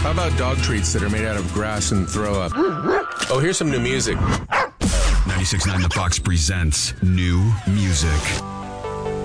How about dog treats that are made out of grass and throw up? Oh, here's some new music. 96.9 The Fox presents new music.